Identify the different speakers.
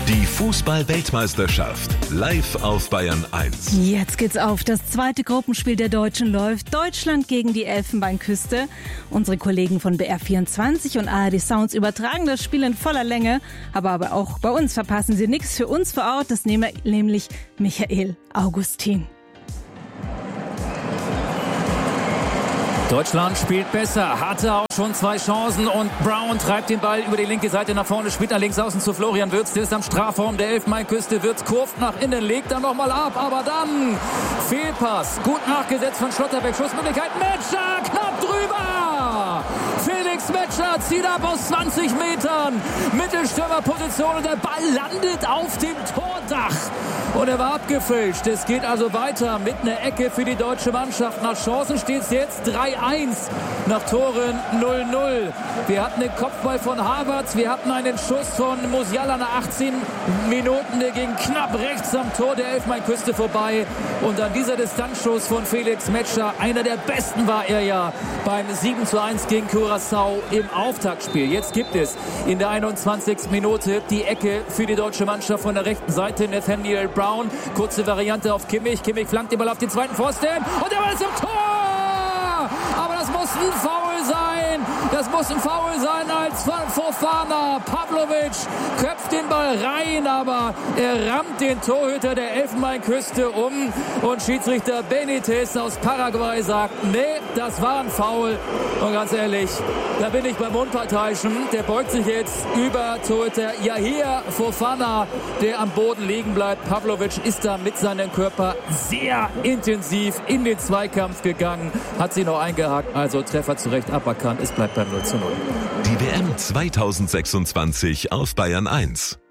Speaker 1: Die Fußball-Weltmeisterschaft live auf Bayern 1.
Speaker 2: Jetzt geht's auf. Das zweite Gruppenspiel der Deutschen läuft. Deutschland gegen die Elfenbeinküste. Unsere Kollegen von BR24 und ARD Sounds übertragen das Spiel in voller Länge. Aber auch bei uns verpassen sie nichts. Für uns vor Ort, das nämlich Michael Augustin.
Speaker 3: Deutschland spielt besser, hatte auch schon 2 Chancen und Brown treibt den Ball über die linke Seite nach vorne, spielt nach links außen zu Florian Wirtz, der ist am Strafraum der Elfenbeinküste, Wirtz kurvt nach innen, legt dann nochmal ab, aber dann Fehlpass, gut nachgesetzt von Schlotterbeck, Schussmöglichkeit, Metscher, knapp drüber! Felix Metscher zieht ab aus 20 Metern, Mittelstürmerposition und der Ball landet auf dem Tordach. Und er war abgefälscht. Es geht also weiter mit einer Ecke für die deutsche Mannschaft. Nach Chancen steht es jetzt 3-1. Nach Toren 0-0. Wir hatten den Kopfball von Havertz. Wir hatten einen Schuss von Musiala nach 18 Minuten. Der ging knapp rechts am Tor der Elfenbeinküste vorbei. Und dann dieser Distanzschuss von Felix Metscher. Einer der besten war er ja beim 7:1 gegen Curaçao im Auftaktspiel. Jetzt gibt es in der 21. Minute die Ecke für die deutsche Mannschaft von der rechten Seite. Nathaniel Brown. Kurze Variante auf Kimmich. Kimmich flankt den Ball auf den zweiten Pfosten. Und der Ball ist im Tor! Aber das muss ein Foul sein. Das muss ein Foul sein als Fofana. Pavlovic köpft den Ball rein, aber er rammt den Torhüter der Elfenbeinküste um. Und Schiedsrichter Benitez aus Paraguay sagt, nee, das war ein Foul. Und ganz ehrlich, da bin ich beim Unparteiischen. Der beugt sich jetzt über Torhüter Yahia Fofana, der am Boden liegen bleibt. Pavlovic ist da mit seinem Körper sehr intensiv in den Zweikampf gegangen, hat sie noch eingehakt, also Treffer zurecht aberkannt. Es bleibt beim 0:0.
Speaker 1: Die WM 2026 auf Bayern 1.